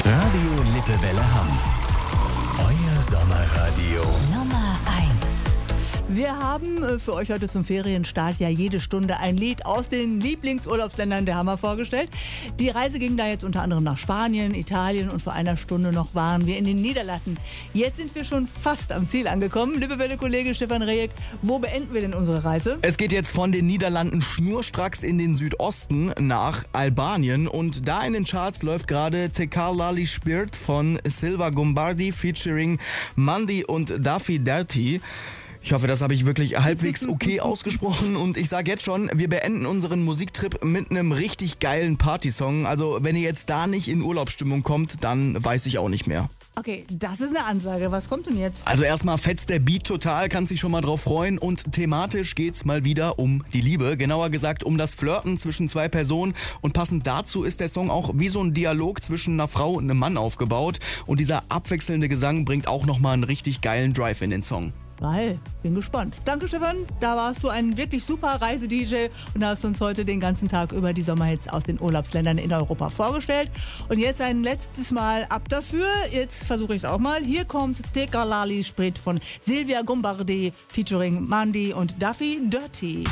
Radio Lippewelle Hamm. Euer Sommerradio. Nummer 1. Wir haben für euch heute zum Ferienstart ja jede Stunde ein Lied aus den Lieblingsurlaubsländern der Hammer vorgestellt. Die Reise ging da jetzt unter anderem nach Spanien, Italien und vor einer Stunde noch waren wir in den Niederlanden. Jetzt sind wir schon fast am Ziel angekommen. Lippewelle-Kollege Stefan Rejek, wo beenden wir denn unsere Reise? Es geht jetzt von den Niederlanden schnurstracks in den Südosten nach Albanien und da in den Charts läuft gerade Tekar Lali Spirit von Silva Gombardi featuring Mandy und Daffy Dirty. Ich hoffe, das habe ich wirklich halbwegs okay ausgesprochen und ich sage jetzt schon, wir beenden unseren Musiktrip mit einem richtig geilen Partysong. Also wenn ihr jetzt da nicht in Urlaubsstimmung kommt, dann weiß ich auch nicht mehr. Okay, das ist eine Ansage. Was kommt denn jetzt? Also erstmal fetzt der Beat total, kannst dich schon mal drauf freuen und thematisch geht's mal wieder um die Liebe, genauer gesagt um das Flirten zwischen zwei Personen und passend dazu ist der Song auch wie so ein Dialog zwischen einer Frau und einem Mann aufgebaut und dieser abwechselnde Gesang bringt auch nochmal einen richtig geilen Drive in den Song. Geil, bin gespannt. Danke Stefan, da warst du ein wirklich super Reise-DJ und hast uns heute den ganzen Tag über die Sommerhits aus den Urlaubsländern in Europa vorgestellt. Und jetzt ein letztes Mal ab dafür, jetzt versuche ich es auch mal. Hier kommt Tekar Lali Spirit von Silvia Gombardi featuring Mandy und Daffy Dirty.